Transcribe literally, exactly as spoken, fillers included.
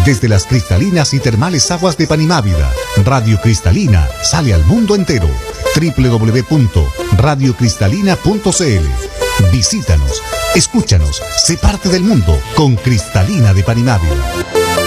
Desde las cristalinas y termales aguas de Panimávida, Radio Cristalina sale al mundo entero. doble u doble u doble u punto radio cristalina punto c l. Visítanos, escúchanos, sé parte del mundo con Cristalina de Panimávida.